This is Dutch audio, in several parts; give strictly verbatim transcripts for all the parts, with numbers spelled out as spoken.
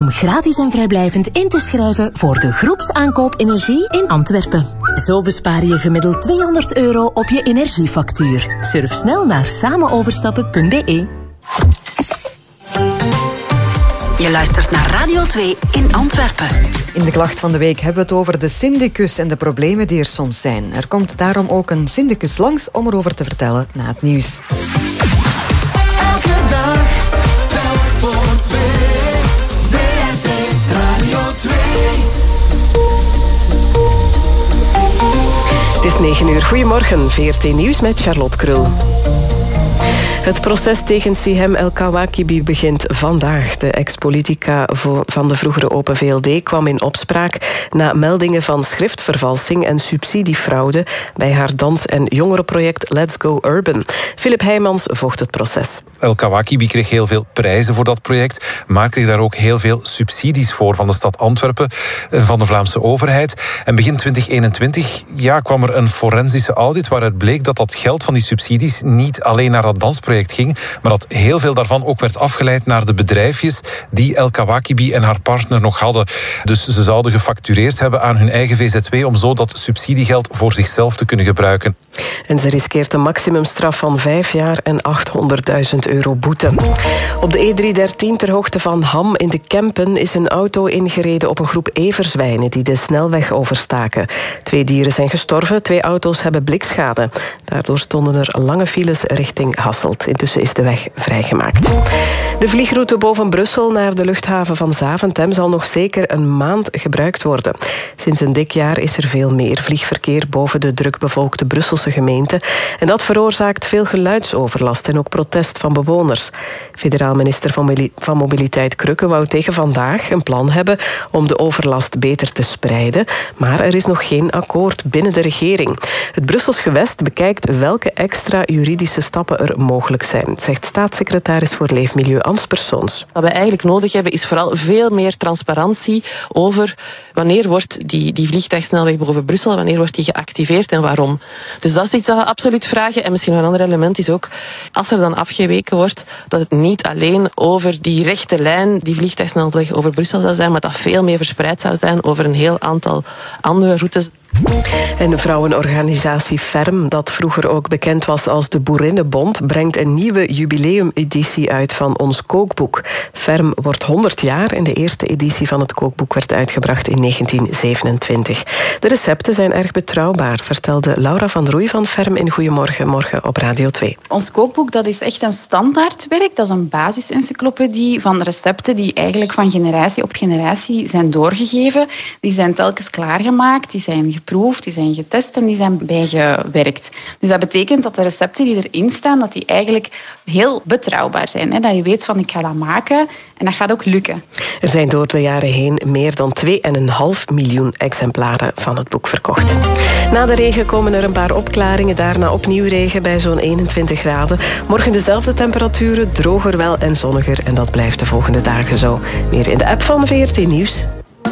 gratis en vrijblijvend in te schrijven voor de groepsaankoop energie in Antwerpen. Zo bespaar je gemiddeld tweehonderd euro op je energiefactuur. Surf snel naar samenoverstappen punt b e. Je luistert naar Radio twee in Antwerpen. In de klacht van de week hebben we het over de syndicus en de problemen die er soms zijn. Er komt daarom ook een syndicus langs om erover te vertellen na het nieuws. Elke dag telt voor twee. V R T Radio twee. Het is negen uur. Goedemorgen. V R T Nieuws met Charlotte Krul. Het proces tegen Sihem El Kawakibi begint vandaag. De ex-politica van de vroegere Open V L D kwam in opspraak na meldingen van schriftvervalsing en subsidiefraude bij haar dans- en jongerenproject Let's Go Urban. Philip Heijmans volgt het proces. El Kawakibi kreeg heel veel prijzen voor dat project, maar kreeg daar ook heel veel subsidies voor van de stad Antwerpen, van de Vlaamse overheid. En begin twintig eenentwintig ja, kwam er een forensische audit waaruit bleek dat dat geld van die subsidies niet alleen naar dat dansproject ging, maar dat heel veel daarvan ook werd afgeleid naar de bedrijfjes die El Kawakibi en haar partner nog hadden. Dus ze zouden gefactureerd hebben aan hun eigen V Z W om zo dat subsidiegeld voor zichzelf te kunnen gebruiken. En ze riskeert een maximumstraf van vijf jaar en achthonderdduizend euro boete. Op de E driehonderddertien ter hoogte van Ham in de Kempen is een auto ingereden op een groep everzwijnen die de snelweg overstaken. Twee dieren zijn gestorven, twee auto's hebben blikschade. Daardoor stonden er lange files richting Hasselt. Intussen is de weg vrijgemaakt. De vliegroute boven Brussel naar de luchthaven van Zaventem zal nog zeker een maand gebruikt worden. Sinds een dik jaar is er veel meer vliegverkeer boven de drukbevolkte Brusselse gemeente. En dat veroorzaakt veel geluidsoverlast en ook protest van bewoners. Federaal minister van Mobiliteit Krukke wou tegen vandaag een plan hebben om de overlast beter te spreiden. Maar er is nog geen akkoord binnen de regering. Het Brussels gewest bekijkt welke extra juridische stappen er mogelijk zijn, zegt staatssecretaris voor Leefmilieu Ans Persoons. Wat we eigenlijk nodig hebben is vooral veel meer transparantie over wanneer wordt die, die vliegtuigsnelweg boven Brussel, wanneer wordt die geactiveerd en waarom. Dus dat is iets dat we absoluut vragen. En misschien een ander element is ook, als er dan afgeweken wordt, dat het niet alleen over die rechte lijn, die vliegtuigsnelweg over Brussel zou zijn, maar dat veel meer verspreid zou zijn over een heel aantal andere routes. En de vrouwenorganisatie Ferm, dat vroeger ook bekend was als de Boerinnenbond, brengt een nieuwe jubileumeditie uit van ons kookboek. Ferm wordt honderd jaar en de eerste editie van het kookboek werd uitgebracht in negentien zevenentwintig. De recepten zijn erg betrouwbaar, vertelde Laura van Roei van Ferm in Goedemorgen morgen op Radio twee. Ons kookboek dat is echt een standaardwerk. Dat is een basisencyclopedie van recepten die eigenlijk van generatie op generatie zijn doorgegeven. Die zijn telkens klaargemaakt, die zijn geproefd, die zijn getest en die zijn bijgewerkt. Dus dat betekent dat de recepten die erin staan, dat die eigenlijk heel betrouwbaar zijn. Hè? Dat je weet van, ik ga dat maken en dat gaat ook lukken. Er zijn door de jaren heen meer dan twee komma vijf miljoen exemplaren van het boek verkocht. Na de regen komen er een paar opklaringen, daarna opnieuw regen bij zo'n eenentwintig graden. Morgen dezelfde temperaturen, droger wel en zonniger en dat blijft de volgende dagen zo. Meer in de app van V R T Nieuws.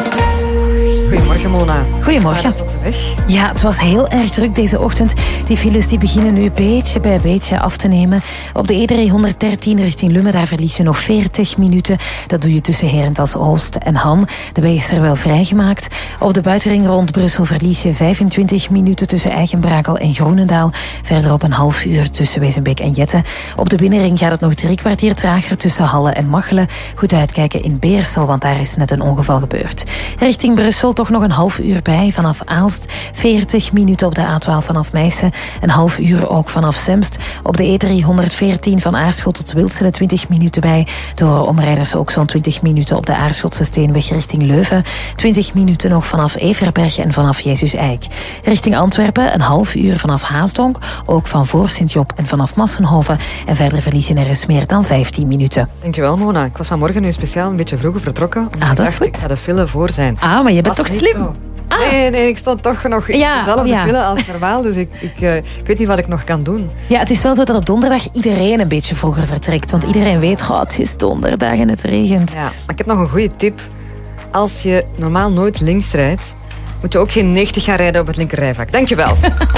Goedemorgen, Mona. Goedemorgen. Op de weg? Ja, het was heel erg druk deze ochtend. Die files die beginnen nu beetje bij beetje af te nemen. Op de E driehonderddertien richting Lummen, daar verlies je nog veertig minuten. Dat doe je tussen Herentals Oost en Ham. De weg is er wel vrijgemaakt. Op de buitenring rond Brussel verlies je vijfentwintig minuten tussen Eigenbrakel en Groenendaal. Verderop een half uur tussen Wezenbeek en Jette. Op de binnenring gaat het nog drie kwartier trager tussen Halle en Machelen. Goed uitkijken in Beersel, want daar is net een ongeval gebeurd. Richting Brussel toch nog een half uur bij vanaf Aalst. veertig minuten op de A twaalf vanaf Meissen. Een half uur ook vanaf Semst. Op de E driehonderdveertien van Aarschot tot Wilsele twintig minuten bij. Door omrijders ook zo'n twintig minuten op de Aarschotse Steenweg richting Leuven. twintig minuten nog vanaf Everberg en vanaf Jezus Eik. Richting Antwerpen een half uur vanaf Haasdonk. Ook van voor Sint-Job en vanaf Massenhoven. En verder verliezen er eens meer dan vijftien minuten. Dankjewel, Mona. Ik was vanmorgen nu speciaal een beetje vroeger vertrokken. Ah, dat is dacht, goed. Ik ga de file voor zijn. Ah, maar je bent toch slim? Ah. Nee, nee, ik stond toch nog in ja, dezelfde ja. file als normaal. Dus ik, ik, uh, ik weet niet wat ik nog kan doen. Ja, het is wel zo dat op donderdag iedereen een beetje vroeger vertrekt. Want iedereen weet, oh, het is donderdag en het regent. Ja, maar ik heb nog een goede tip. Als je normaal nooit links rijdt, moet je ook geen negentig gaan rijden op het linkerrijvak. Dankjewel.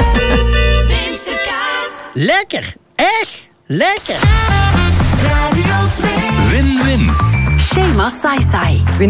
Lekker, echt lekker. Radio twee. Shema Sai Sai.